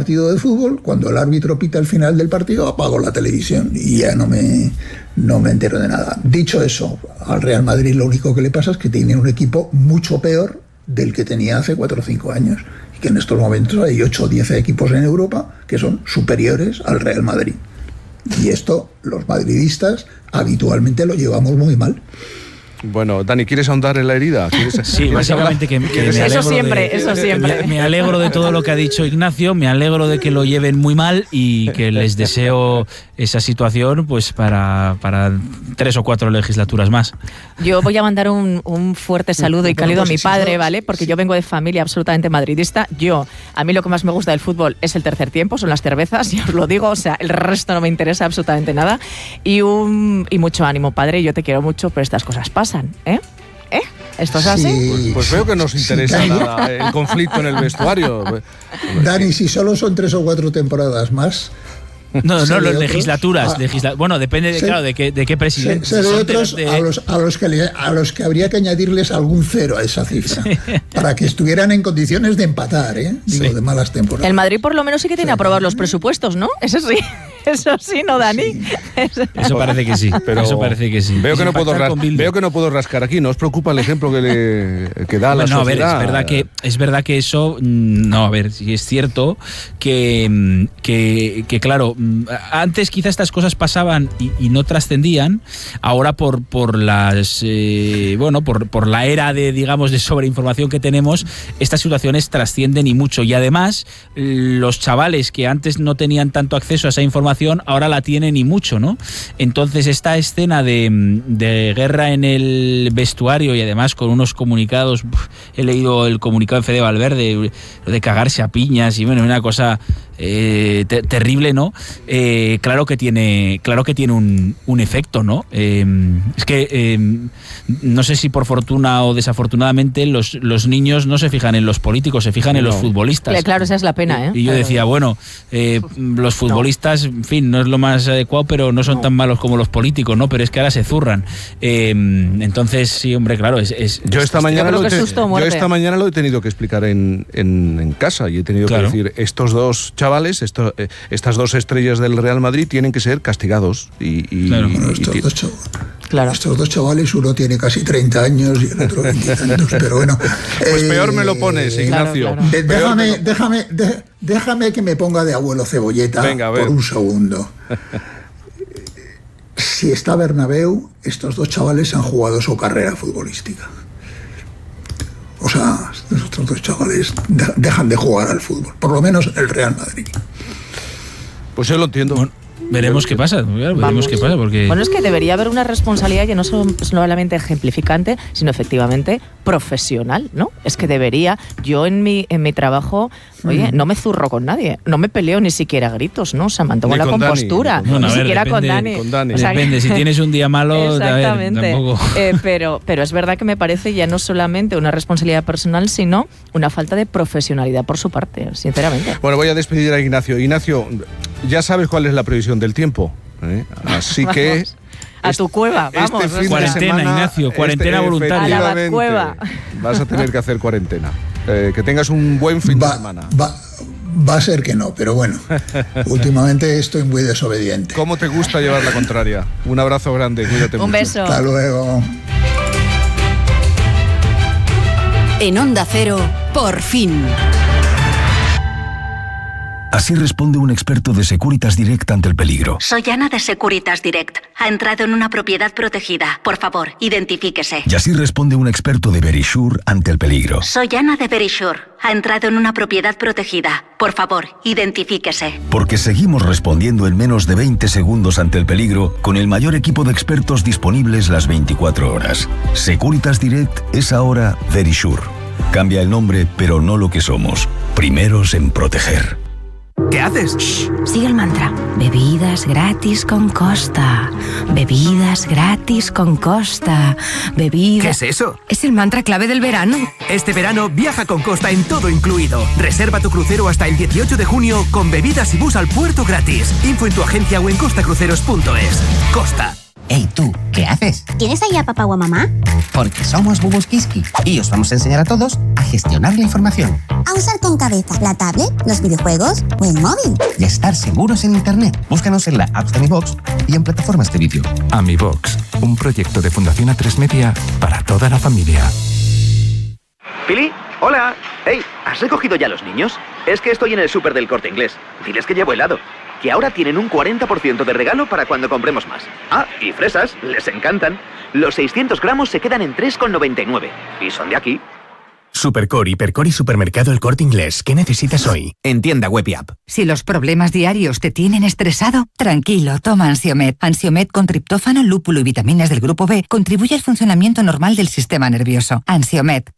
partido de fútbol, cuando el árbitro pita el final del partido, apago la televisión y ya no me entero de nada. Dicho eso, al Real Madrid lo único que le pasa es que tiene un equipo mucho peor del que tenía hace 4 o 5 años, y que en estos momentos hay 8 o 10 equipos en Europa que son superiores al Real Madrid. Y esto los madridistas habitualmente lo llevamos muy mal. Bueno, Dani, ¿quieres ahondar en la herida? Sí, básicamente que me alegro eso siempre. Me alegro de todo lo que ha dicho Ignacio, me alegro de que lo lleven muy mal y que les deseo esa situación pues para 3 o 4 legislaturas más. Yo voy a mandar un fuerte saludo y cálido a mi padre, ¿vale? Porque yo vengo de familia absolutamente madridista. A mí lo que más me gusta del fútbol es el tercer tiempo, son las cervezas, y os lo digo, o sea, el resto no me interesa absolutamente nada. Y mucho ánimo, padre, yo te quiero mucho, pero estas cosas pasan. ¿Esto es así? Pues veo que nos interesa nada el conflicto en el vestuario. Dani, si solo son 3 o 4 temporadas más... No, legislaturas. Bueno, depende de qué presidente. Sé de otros a los que habría que añadirles algún 0 a esa cifra, para que estuvieran en condiciones de empatar, digo, de malas temporadas. El Madrid por lo menos sí que tiene aprobados los presupuestos, ¿no? Eso sí, ¿no, Dani? Sí. Eso parece que sí. Pero eso parece que sí. Veo que no puedo rascar aquí. ¿No os preocupa el ejemplo que da la sociedad? A ver, es verdad que eso... No, a ver, sí es cierto que claro, antes quizá estas cosas pasaban y no trascendían. Ahora por las por la era de sobreinformación que tenemos, estas situaciones trascienden y mucho. Y además, los chavales que antes no tenían tanto acceso a esa información ahora la tienen y mucho, ¿no? Entonces esta escena de guerra en el vestuario, y además con unos comunicados, he leído el comunicado de Fede Valverde, de cagarse a piñas y bueno, una cosa terrible, ¿no? Claro que tiene un efecto, ¿no? Es que no sé si por fortuna o desafortunadamente los niños no se fijan en los políticos, se fijan en los futbolistas. Claro, esa es la pena, Y yo decía, los futbolistas, en fin, no es lo más adecuado, pero no son tan malos como los políticos, ¿no? Pero es que ahora se zurran. Entonces, sí, hombre, claro, Yo esta mañana lo he tenido que explicar en casa, y he tenido que decir, estos dos chavales, estas 2 estrellas del Real Madrid tienen que ser castigados. Estos dos chavales, uno tiene casi 30 años y el otro 20 años, pero bueno. Pues peor me lo pones, Ignacio. Claro. Déjame que me ponga de abuelo cebolleta. Venga, por un segundo. Si está Bernabéu, estos 2 chavales han jugado su carrera futbolística. O sea, estos 2 chavales dejan de jugar al fútbol, por lo menos el Real Madrid. Pues yo lo entiendo. Bueno, veremos qué pasa, porque... Bueno, es que debería haber una responsabilidad que no solamente ejemplificante, sino efectivamente profesional, ¿no? Es que debería, yo en mi trabajo, no me zurro con nadie, no me peleo ni siquiera a gritos, ¿no? O sea, mantengo la compostura, ni siquiera con Dani. O sea, depende, si tienes un día malo, exactamente. Tampoco... pero es verdad que me parece ya no solamente una responsabilidad personal, sino una falta de profesionalidad por su parte, sinceramente. Bueno, voy a despedir a Ignacio. Ignacio, ya sabes cuál es la previsión del tiempo, así que... A tu cueva, vamos. Cuarentena, Ignacio, cuarentena voluntaria. A la cueva. Vas a tener que hacer cuarentena. Que tengas un buen fin de semana. Va a ser que no, pero bueno, últimamente estoy muy desobediente. ¿Cómo te gusta llevar la contraria? Un abrazo grande, cuídate mucho. Un beso. Hasta luego. En Onda Cero, por fin. Así responde un experto de Securitas Direct ante el peligro. Soy Ana de Securitas Direct. Ha entrado en una propiedad protegida. Por favor, identifíquese. Y así responde un experto de Verisure ante el peligro. Soy Ana de Verisure. Ha entrado en una propiedad protegida. Por favor, identifíquese. Porque seguimos respondiendo en menos de 20 segundos ante el peligro con el mayor equipo de expertos disponibles las 24 horas. Securitas Direct es ahora Verisure. Cambia el nombre, pero no lo que somos. Primeros en proteger. ¿Qué haces? Shh, sigue el mantra. Bebidas gratis con Costa. Bebidas gratis con Costa. Bebidas... ¿Qué es eso? Es el mantra clave del verano. Este verano viaja con Costa en todo incluido. Reserva tu crucero hasta el 18 de junio con bebidas y bus al puerto gratis. Info en tu agencia o en costacruceros.es. Costa. Hey, tú, ¿qué haces? ¿Tienes ahí a papá o a mamá? Porque somos Bubus Kiski y os vamos a enseñar a todos a gestionar la información. A usar con cabeza la tablet, los videojuegos o el móvil. Y a estar seguros en Internet. Búscanos en la app de Mi Box y en plataformas de vídeo. AmiBox, un proyecto de Fundación A3 Media para toda la familia. Pili, hola. Hey, ¿has recogido ya los niños? Es que estoy en el súper del Corte Inglés. Diles que llevo helado. Que ahora tienen un 40% de regalo para cuando compremos más. Ah, y fresas, les encantan. Los 600 gramos se quedan en 3,99. Y son de aquí. Supercor, Hipercor y Supermercado El Corte Inglés. ¿Qué necesitas hoy? En tienda web y app. Si los problemas diarios te tienen estresado, tranquilo, toma Ansiomed. Ansiomed con triptófano, lúpulo y vitaminas del grupo B contribuye al funcionamiento normal del sistema nervioso. Ansiomed,